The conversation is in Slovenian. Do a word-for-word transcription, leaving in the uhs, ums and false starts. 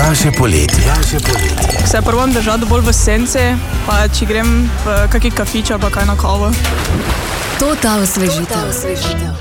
Daljše poletje. Daljše poletje. Se probam držati bolj v senci, pa če grem v kaki kafič ali pa kaj na kavo. To ta osvežitev.